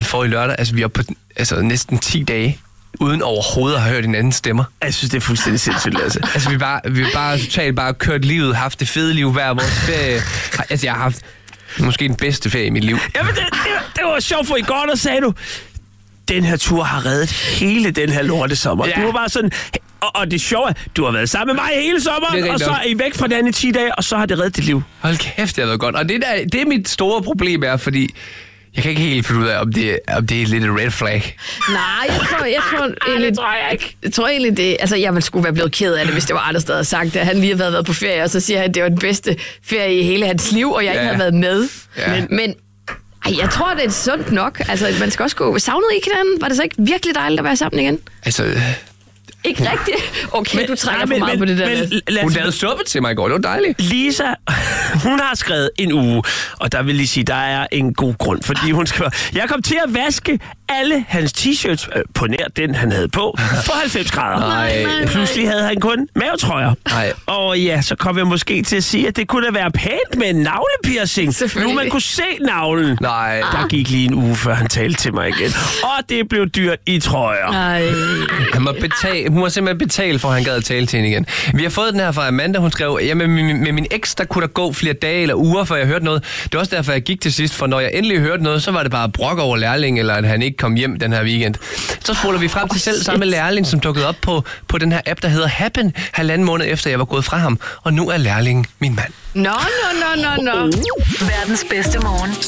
forrige lørdag. Altså, vi er på næsten 10 dage, uden overhovedet at have hørt hinandens stemmer. Jeg synes, det er fuldstændig sindssygt, Lasse. Altså, vi har bare totalt kørt livet, haft det fede liv hver vores ferie. Altså, jeg har haft måske den bedste ferie i mit liv. Jamen, det var sjovt, for i går, der sagde du, den her tur har reddet hele den her lortesommer. Ja. Du var bare sådan... Og det sjove er, du har været sammen med mig hele sommeren, og så er I væk fra den i 10 dage, og så har det reddet dit liv. Hold kæft, det har været godt. Og det er mit store problem er, fordi jeg kan ikke helt finde ud af, om det er lidt et red flag. Nej, jeg tror egentlig... det tror jeg ikke. Jeg tror egentlig, det... Altså, jeg ville sgu være blevet ked af det, hvis det var Anders, der havde sagt det. Han lige havde været på ferie, og så siger han, at det var den bedste ferie i hele hans liv, og jeg ikke havde været med. Ja. Men jeg tror, det er sundt nok. Altså, man skal også gå... Savnede I ikke hinanden? Var det så ikke virkelig dejligt at være sammen igen? Altså... Ikke rigtigt? Okay, du trækker for meget på det der. Hun lavede suppe til mig i går, det var dejligt. Lisa, hun har skrevet en uge, og der vil lige sige, der er en god grund, fordi hun skriver, jeg kom til at vaske alle hans t-shirts på nær den, han havde på 90 grader. Nej. Pludselig havde han kun mavetrøjer. Nej. Og ja, så kom jeg måske til at sige, at det kunne da være pænt med en navlepiercing. Nu man kunne se navlen. Nej. Der gik lige en uge, før han talte til mig igen. Og det blev dyrt i trøjer. Nej. Hun må simpelthen betale for, at han gad at tale til hende igen. Vi har fået den her fra Amanda. Hun skrev, med min eks, der kunne der gå flere dage eller uger, før jeg hørte noget. Det var også derfor, jeg gik til sidst, for når jeg endelig hørte noget, så var det bare brok over Lærling, eller at han ikke kom hjem den her weekend. Så spoler vi frem til selv samme Lærling, som dukkede op på den her app, der hedder Happen, 1,5 måned efter jeg var gået fra ham. Og nu er Lærling min mand. Nå. Verdens bedste morgen.